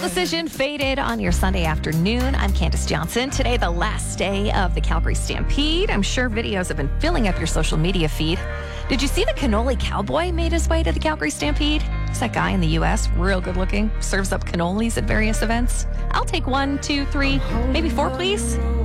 Precision Faded on your Sunday afternoon. I'm Candace Johnson. Today, the last day of the Calgary Stampede. I'm sure videos have been filling up your social media feed. Did you see the cannoli cowboy made his way to the Calgary Stampede? It's that guy in the U.S., real good looking, serves up cannolis at various events. I'll take 1, 2, 3, maybe 4, please.